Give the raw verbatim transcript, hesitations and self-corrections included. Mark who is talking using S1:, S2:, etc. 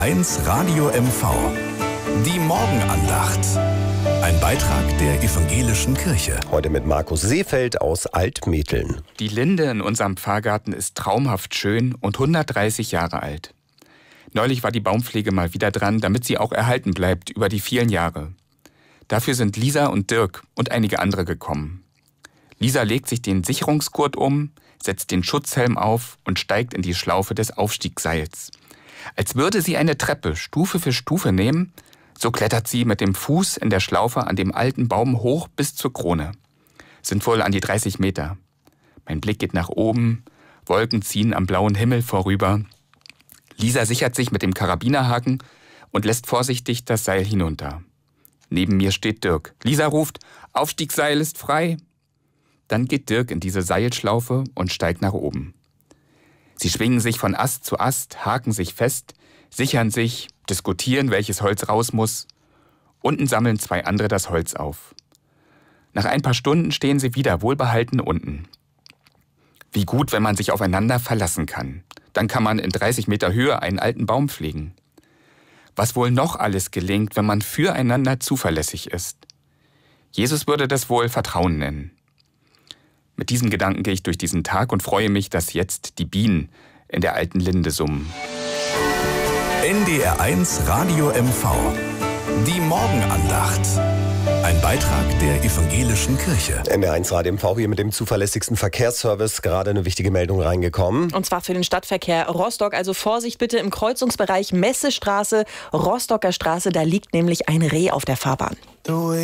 S1: eins Radio M V. Die Morgenandacht. Ein Beitrag der Evangelischen Kirche.
S2: Heute mit Markus Seefeld aus Altmetteln.
S3: Die Linde in unserem Pfarrgarten ist traumhaft schön und hundertdreißig Jahre alt. Neulich war die Baumpflege mal wieder dran, damit sie auch erhalten bleibt über die vielen Jahre. Dafür sind Lisa und Dirk und einige andere gekommen. Lisa legt sich den Sicherungsgurt um, setzt den Schutzhelm auf und steigt in die Schlaufe des Aufstiegsseils. Als würde sie eine Treppe Stufe für Stufe nehmen, so klettert sie mit dem Fuß in der Schlaufe an dem alten Baum hoch bis zur Krone. Sind wohl an die dreißig Meter. Mein Blick geht nach oben, Wolken ziehen am blauen Himmel vorüber. Lisa sichert sich mit dem Karabinerhaken und lässt vorsichtig das Seil hinunter. Neben mir steht Dirk. Lisa ruft, Aufstiegsseil ist frei. Dann geht Dirk in diese Seilschlaufe und steigt nach oben. Sie schwingen sich von Ast zu Ast, haken sich fest, sichern sich, diskutieren, welches Holz raus muss. Unten sammeln zwei andere das Holz auf. Nach ein paar Stunden stehen sie wieder wohlbehalten unten. Wie gut, wenn man sich aufeinander verlassen kann. Dann kann man in dreißig Meter Höhe einen alten Baum pflegen. Was wohl noch alles gelingt, wenn man füreinander zuverlässig ist. Jesus würde das wohl Vertrauen nennen. Mit diesem Gedanken gehe ich durch diesen Tag und freue mich, dass jetzt die Bienen in der alten Linde summen.
S1: N D R eins Radio M V. Die Morgenandacht. Ein Beitrag der Evangelischen Kirche.
S2: N D R eins Radio M V hier mit dem zuverlässigsten Verkehrsservice. Gerade eine wichtige Meldung reingekommen.
S4: Und zwar für den Stadtverkehr Rostock. Also Vorsicht bitte im Kreuzungsbereich Messestraße, Rostocker Straße. Da liegt nämlich ein Reh auf der Fahrbahn.